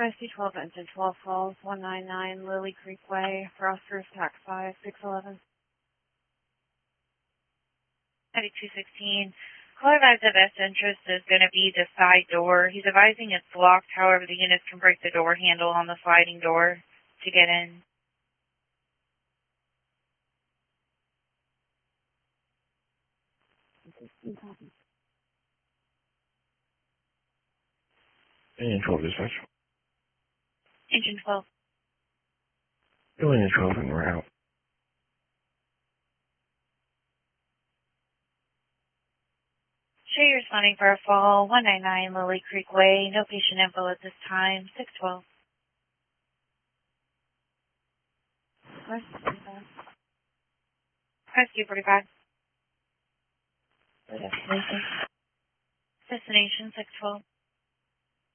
Rescue 12, engine 12 Falls, 199 Lily Creek Way, Frosters, tax 5, 611. 9216. Call advised of best interest is going to be the side door. He's advising it's locked, however the units can break the door handle on the sliding door to get in. Engine 12 dispatch. Engine 12. Go Engine 12 and we're out. Sure you're responding for a fall, 199 Lily Creek Way. No patient info at this time, 612. Rescue 45. Rescue 45. Destination. Destination 612.